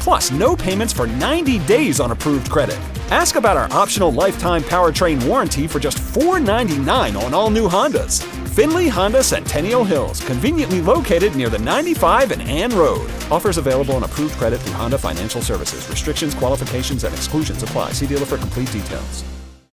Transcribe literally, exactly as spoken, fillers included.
plus no payments for ninety days on approved credit. Ask about our optional lifetime powertrain warranty for just four ninety-nine on all new Hondas. Finley Honda Centennial Hills, conveniently located near the ninety-five and Ann Road. Offers available on approved credit through Honda Financial Services. Restrictions, qualifications, and exclusions apply. See dealer for complete details.